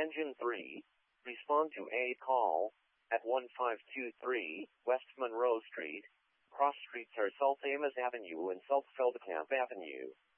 Engine 3, respond to a call at 1523 West Monroe Street. Cross streets are South Ames Avenue and South Feldkamp Avenue.